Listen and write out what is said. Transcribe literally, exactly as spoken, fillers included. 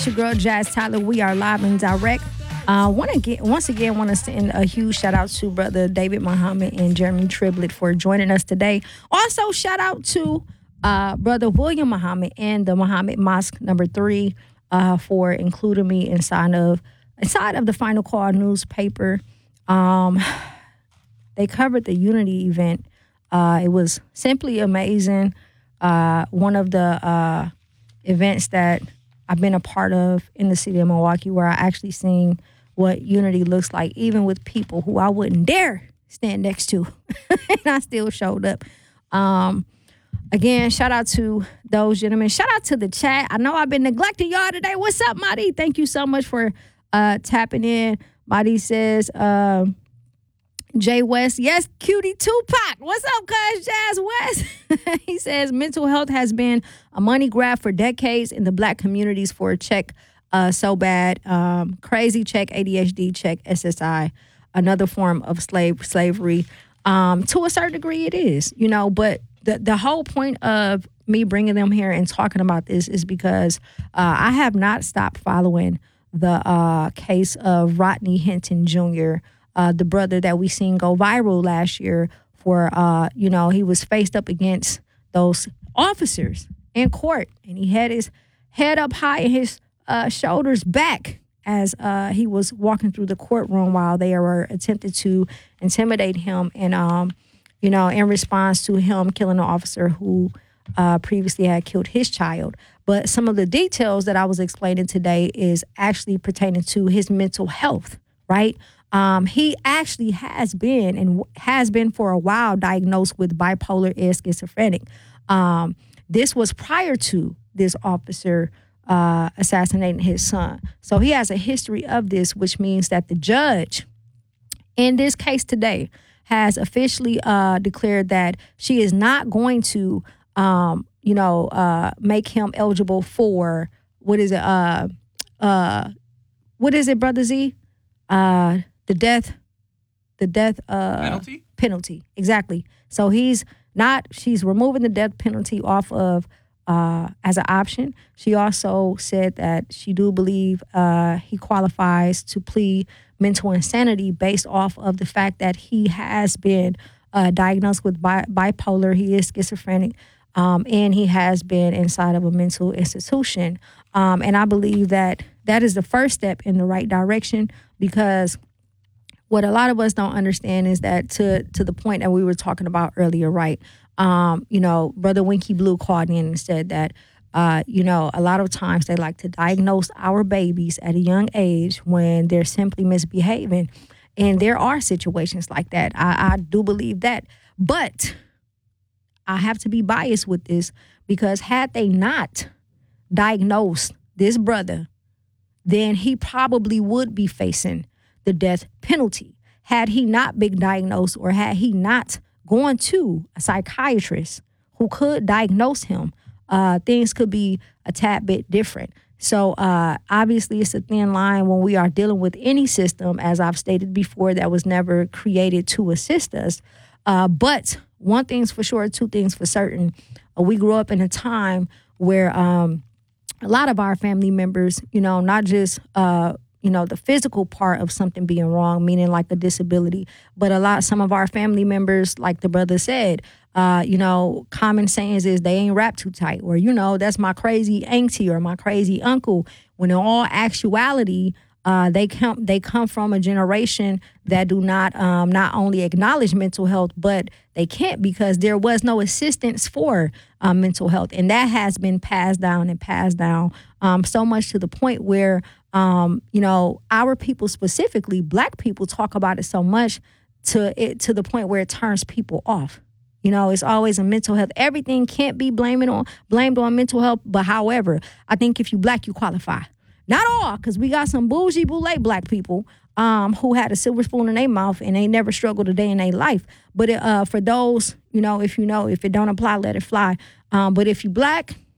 It's your girl Jazz Tyler. We are live and direct. Uh, want to get once again want to send a huge shout out to brother David Muhammad and Jeremy Triblett for joining us today. Also, shout out to uh, brother William Muhammad and the Muhammad Mosque number three uh, for including me inside of inside of the Final Call newspaper. Um, they covered the Unity event. Uh, it was simply amazing. Uh, one of the uh, events that I've been a part of in the city of Milwaukee, where I actually seen what unity looks like, even with people who I wouldn't dare stand next to. And I still showed up. Um, again, shout out to those gentlemen. Shout out to the chat. I know I've been neglecting y'all today. What's up, Marty? Thank you so much for uh, tapping in. Marty says, uh, Jay West, yes, cutie Tupac. What's up, guys? Jazz West. He says mental health has been a money grab for decades in the black communities for a check uh, so bad. Um, crazy check, A D H D check, S S I, another form of slave slavery. Um, to a certain degree, it is, you know, but the, the whole point of me bringing them here and talking about this is because uh, I have not stopped following the uh, case of Rodney Hinton Junior, Uh, the brother that we seen go viral last year for, uh, you know, he was faced up against those officers in court, and he had his head up high and his uh, shoulders back as uh, he was walking through the courtroom while they were attempting to intimidate him, and um, you know, in response to him killing an officer who uh, previously had killed his child. But some of the details that I was explaining today is actually pertaining to his mental health, right? Um, he actually has been and has been for a while diagnosed with bipolar and schizophrenic. Um, this was prior to this officer uh, assassinating his son. So he has a history of this, which means that the judge in this case today has officially uh, declared that she is not going to, um, you know, uh, make him eligible for, what is it? Uh, uh, what is it, Brother Z? Uh, The death, the death uh, penalty? Penalty, exactly. So he's not, she's removing the death penalty off of uh, as an option. She also said that she do believe uh, he qualifies to plead mental insanity based off of the fact that he has been uh, diagnosed with bi- bipolar. He is schizophrenic, um, and he has been inside of a mental institution. Um, and I believe that that is the first step in the right direction, because what a lot of us don't understand is that to to the point that we were talking about earlier, right? Um, you know, Brother Winky Blue called in and said that, uh, you know, a lot of times they like to diagnose our babies at a young age when they're simply misbehaving. And there are situations like that. I, I do believe that. But I have to be biased with this, because had they not diagnosed this brother, then he probably would be facing the death penalty. Had he not been diagnosed, or had he not gone to a psychiatrist who could diagnose him, uh, things could be a tad bit different. So uh, obviously it's a thin line when we are dealing with any system, as I've stated before, that was never created to assist us. Uh, but one thing's for sure, two things for certain. Uh, we grew up in a time where um, a lot of our family members, you know, not just uh, you know, the physical part of something being wrong, meaning like a disability, but a lot, some of our family members, like the brother said, uh, you know, common sayings is they ain't wrapped too tight, or, you know, that's my crazy auntie or my crazy uncle, when in all actuality, uh, they come they come from a generation that do not um, not only acknowledge mental health, but they can't, because there was no assistance for uh, mental health. And that has been passed down and passed down um, so much to the point where, um, you know, our people, specifically black people, talk about it so much to it to the point where it turns people off. You know, it's always a mental health. Everything can't be blaming on blamed on mental health. But however, I think if you black, you qualify. Not all, because we got some bougie boule black people um, who had a silver spoon in their mouth and they never struggled a day in their life. But uh, for those, you know, if you know, if it don't apply, let it fly. Um, but if you black,